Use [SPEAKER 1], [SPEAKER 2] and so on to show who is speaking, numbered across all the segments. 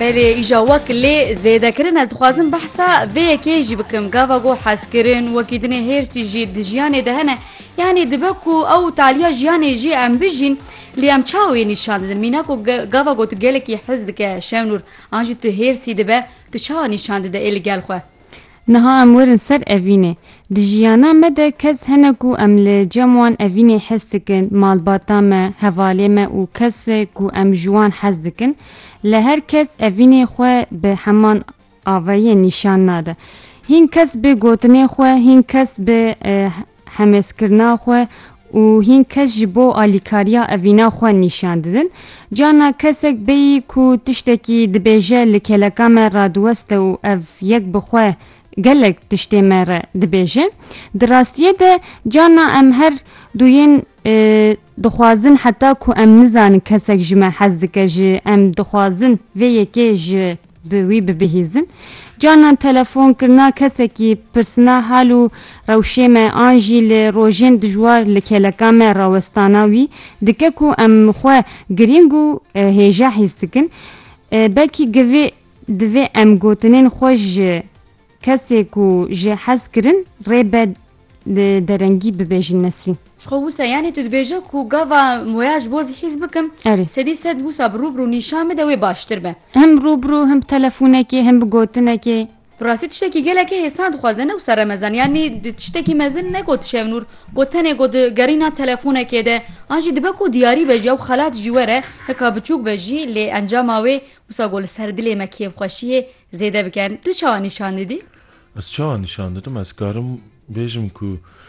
[SPEAKER 1] بله ایجا وک لی زیده کرن از خوازم بحثا وی که جی بکم گاوا گو حس کرن وکی دنه هرسی جی دجیانه دهنه یعنی دبکو او تالیا جیانه جی ام بجین لی ام چاوی نشان دن مینا کو گاوا گو تو گله کی حس دکه شمنور آنجی تو هرسی دبه تو چاو نشان دده ایل گل خو
[SPEAKER 2] نها ام ورن سر اوینه دجیانا مده کس هنگو ام لجموان اوینه حس دکن مالباتا ما حواله ما و کس کو ام جوان حس دکن لهر کس اوینه خو به همان آوایی نشان ناده هین کس به گوتنه خو هین کس به همسکرنا خو و هین کس جبو آلیکاریا اوینا خو نشان دادن جانا کسک بی کو تشتکی دبیجه لکلکام رادوسته و اف یک بخواه گلک تشتی مره دبیجه درستیه ده جانا ام هر دوین دخوازن حتی کو ام نزان کسک جمع حزدکه جه ام دخوازن و یکی جه بوی ببهیزن جانا تلفون کرنا کسکی پرسنا حالو روشه ما آنجی لروژین دجوار لکلکام راوستاناوی دکه کو ام خواه گرینگو هیجا حزدکن بلکی گوی دوی ام گوتنین خوش کسی کو جه حس کرن ریبه درنگی ببیجن نسرین
[SPEAKER 1] شخو وسا یعنی تو دبیجه کو گاوا مویاج بوز حیز بکم سدی سد وسا بروبرو نشان بده و باشتر به
[SPEAKER 2] هم روبرو هم تلفونه که هم بگوتنه که
[SPEAKER 1] براستی تشتکی گله که حسان خوازنه و سر مزن یعنی تشتکی مزن نگوت شونور گوتنه گود گرینا تلفونه که ده آنجی دبکو دیاری بجی او خلات جوره هکا بچوک بجی لی انجام آوه وسا گول سر دلی مکیب خوشیه زیده بکن تو چا نشان دیدی؟
[SPEAKER 3] از چا نشان دادم از کارم بیجم که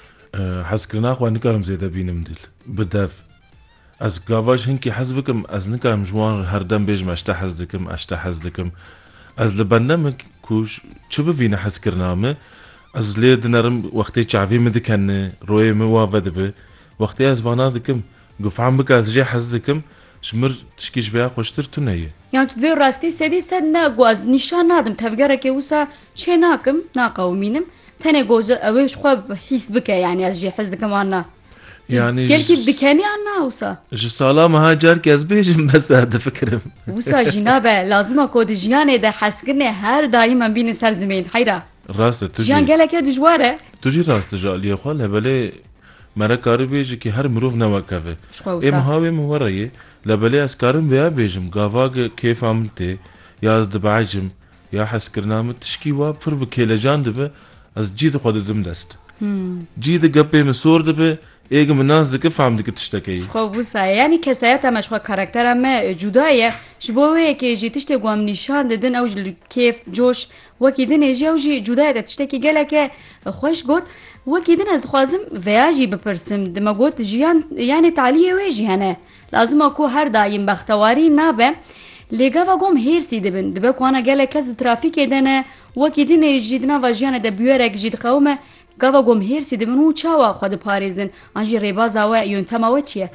[SPEAKER 3] حس کرنا خو نکارم زیده بینم دل بدف از گاواش هنکی حس بکم از نکارم جوان هر دم بیجم اشتا حس دکم از لبنم کوش چه ببینه حس کرنامه از لید نرم وقتی چاوی مدکنه روی موافده به وقتی از وانا دکم گفعم بک از جی حس دکم شمر تشکیش بیا خوشتر تو نیه
[SPEAKER 1] یعنی تو به راستی سدی سد نگو از نشان ندم تفگره که وسا چه ناکم ناقومینم تاني جوز أويش خواب حس بك يعني أجي حس دك معنا
[SPEAKER 3] يعني
[SPEAKER 1] كل كيف دكاني عنا وسا
[SPEAKER 3] جي سلام هاجر كاز بيجم بس هذا فكرم
[SPEAKER 1] وسا جنابه لازم أكود جياني ده حس كرني هر دايما بين سر زمين حيرة
[SPEAKER 3] راست تجي
[SPEAKER 1] جيان قالك يا دجواره
[SPEAKER 3] تجي راست جالي خال لبلي مرا كاري بيجي كي هر مروف نواكفه ام هاوي موريه لبلي اسكارم بيا بيجم غافاق كيف عملتي ياز دبعجم يا حس كرنام تشكي وا پر بكيلجان دبه از جيد خود دم دست جيد قبي مسور دبه ايغ من ناس دك فهم دك تشتكي
[SPEAKER 1] خو بوسا يعني كسايتا مش خو كاركتر ما جدايه شبوه كي جي تشتي قوم نشان ددن او كيف جوش وكيدن جوجي جدايه تشتكي قالك خوش قوت وكيدن از خوازم فياجي بپرسم دما قوت جيان يعني تعليه ويجي هنا لازم اكو هر دايم بختواري نابه لگاوا گم هرسی دبن دبه کوانا گله کس ترافیک دنه وکی دینه جیدنا و جیانه ده بیورک جید قومه گاوا گم هرسی دبن و چاوا خود پاریزن آنجی ریبازا و یونتما و چیه؟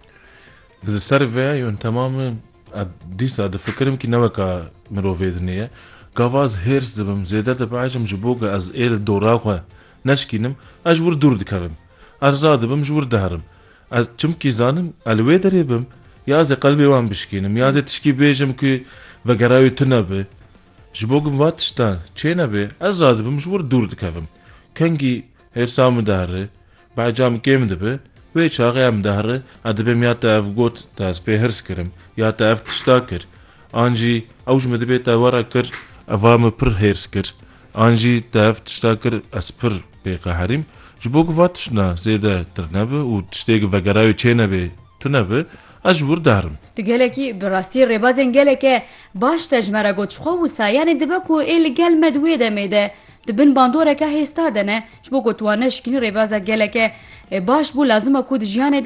[SPEAKER 3] ده سر ویا یونتمام دیسا ده فکرم که نوکا مروفیدنیه گاواز هرس دبم زیده ده بعجم جبوگه از ایل دورا خو نشکینم اجور دور دکرم ارزا دبم جور دهرم از چم کی زانم الوی دریبم یازه قلبی وان بشکینم یازه تشکی بیجم که وگرایو تو نبه جبوگم واتشتان چه نبه از راده بم جور دور دکوم کنگی هر سام دهره بعجام کم دبه و چاقی هم دهره ادبم یا تا اف گوت تا از پی هرس کرم یا تا اف تشتا کر آنجی اوج مدبه تا ورا کر اوام پر هرس کر آنجی تا اف تشتا کر از پر پی قهریم جبوگ واتشنا زیده تر نبه و تشتیگ وگرایو چه نبه تو نبه اجبور دارم
[SPEAKER 1] تقول لك براستي ربازن قال لك باش تجمر قد شخو وسا يعني دبكو ال قال مدوي دميده دبن باندوره که هستادنه شبو قد وانش كني ربازا قال لك باش بو لازم اكو جيانه